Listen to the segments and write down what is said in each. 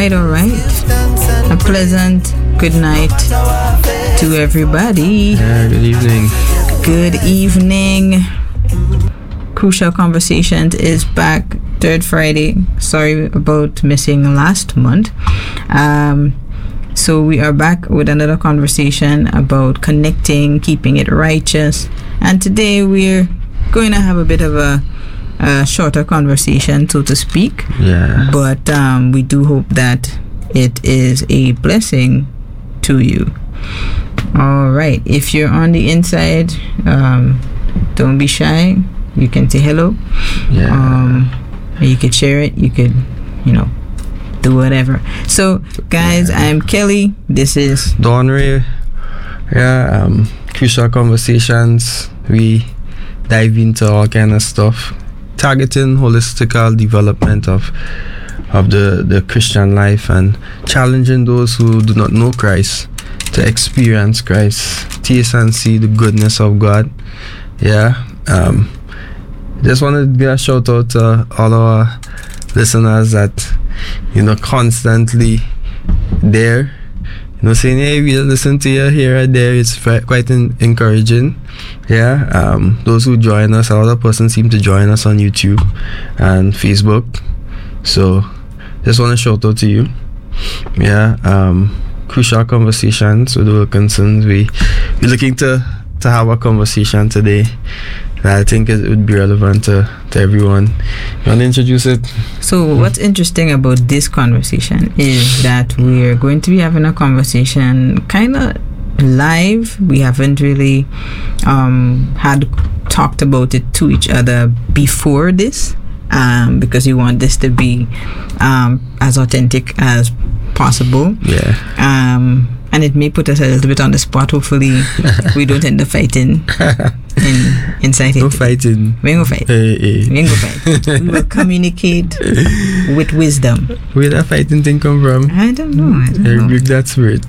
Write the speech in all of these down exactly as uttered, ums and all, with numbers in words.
right, all right. A pleasant good night to everybody. Yeah, good evening. Good evening. Crucial Conversations is back, third Friday. Sorry about missing last month. Um, so we are back with another conversation about connecting, keeping it righteous. And today we're going to have a bit of a, a shorter conversation, so to speak. Yeah. But um, we do hope that it is a blessing to you. All right. If you're on the inside, um, don't be shy. You can say hello. Yeah. Um, you could share it. You could, you know, do whatever. So, guys, yeah. I'm Kelly. This is Don Ray. Yeah. Um, Crucial Conversations. We dive into all kind of stuff, targeting holistical development of of the the Christian life and challenging those who do not know Christ to experience Christ, taste and see the goodness of God. Yeah. Um. Just want to give a shout out to all our listeners that, you know, constantly there, you know, saying, hey, we listen to you here and there. It's quite in- encouraging. Yeah. Um, those who join us, a lot of persons seem to join us on YouTube and Facebook. So just want to shout out to you. Yeah. Um, Crucial Conversations with Wilkinsons. We, we're looking to, to have a conversation today I think it would be relevant to, to everyone. You want to introduce it? So what's interesting about this conversation is that we're going to be having a conversation kind of live. We haven't really um, had talked about it to each other before this, um, because we want this to be um, as authentic as possible. Yeah. Um, and it may put us a little bit on the spot. Hopefully we don't end up fighting in, inside no it. fighting. We ain't gonna fight. Hey, hey. We ain't gonna fight. We will communicate with wisdom. Where that fighting thing come from? I don't know. I don't I know. rebuke that spirit.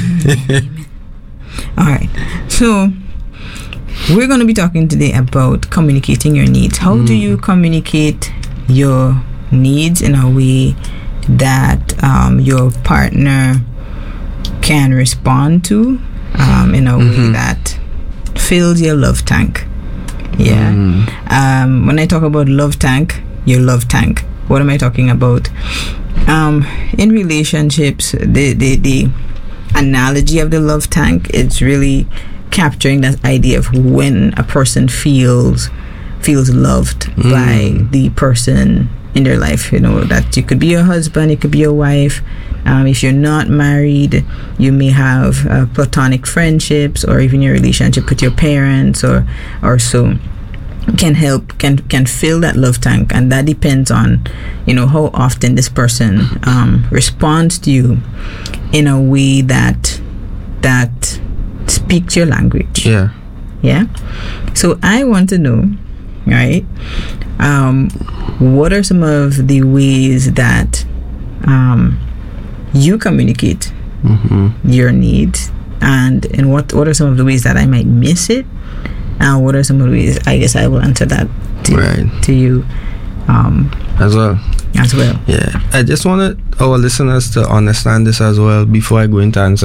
Alright. So we're gonna be talking today about communicating your needs. How mm. do you communicate your needs in a way that um, your partner can respond to, um, in a mm-hmm. way that fills your love tank? Yeah. Mm. Um, when I talk about love tank, your love tank, what am I talking about? Um, in relationships, the, the, the analogy of the love tank is really capturing that idea of when a person feels feels loved mm. by the person in their life. You know, that you could be your husband, it could be your wife. Um, if you're not married, you may have uh, platonic friendships, or even your relationship with your parents, or or so. Can help, can can fill that love tank, and that depends on, you know, how often this person um, responds to you in a way that that speaks your language. Yeah. Yeah. So I want to know, right? Um, what are some of the ways that um, you communicate mm-hmm. your needs, and and what what are some of the ways that I might miss it? And uh, what are some of the ways? I guess I will answer that to, right. to you um, as well. As well. Yeah, I just wanted our listeners to understand this as well before I go into answer.